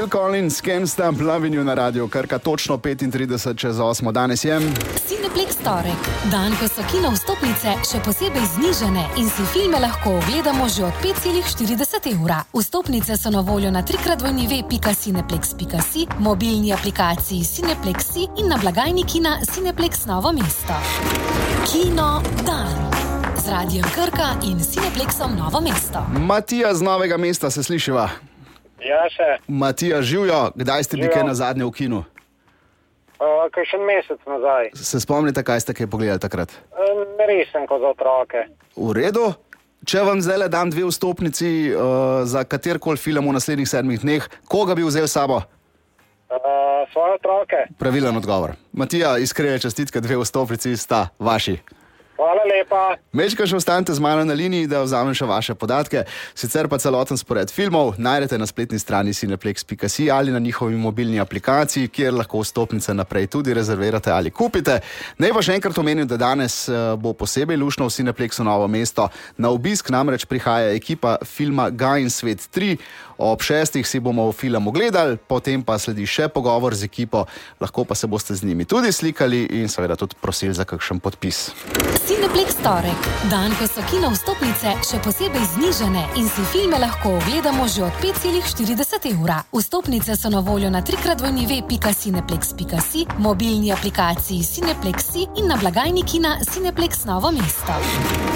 Phil Collins, Can't Stop Loving You na Radio Krka, točno 35 čez 8. Danes je Cineplex torek, dan, ko so kino vstopnice še posebej znižane in si filme lahko ogledamo že od 5,40 evra. Vstopnice so na voljo na www.cineplex.si, mobilni aplikaciji Cineplex in na blagajni kina Cineplex Novo mesto. Kino dan z Radijem Krka in Cineplexom Novo mesto. Matija z Novega mesta, se slišiva? Ja, še. Matija, živjo, kdaj ste bili kaj nazadnje v kinu? Kaj še mesec nazaj. Se spomnite, kaj ste kaj pogledali takrat? Resen kot za otroke. V redu. Če vam zdaj dam 2 vstopnici za katerkoli film v naslednjih 7 dneh, koga bi vzel s sabo? Svoje otroke. Pravilen odgovor. Matija, iskrene čestitke, 2 vstopnici sta vaši. Hvala lepa. Mečka še ostanite z mano na liniji, da vzamem še vaše podatke. Sicer pa celoten spored filmov najdete na spletni strani cineplex.si ali na njihovi mobilni aplikaciji, kjer lahko vstopnice naprej tudi rezervirate ali kupite. Naj pa še enkrat omenim, da danes bo posebej luštno v Cineplexu Novo mesto. Na obisk namreč prihaja ekipa filma Gaj in svet 3. Ob 6. si bomo film ogledali, potem pa sledi še pogovor z ekipo, lahko pa se boste z njimi tudi slikali in seveda tudi prosili za kakšen podpis. Cineplex torek, dan, ko so kino vstopnice še posebej znižane in si filme lahko ogledamo že od 5,40 evra. Vstopnice so na voljo na www.cineplex.si, mobilni aplikaciji Cineplex in na blagajni kina Cineplex Novo mesto.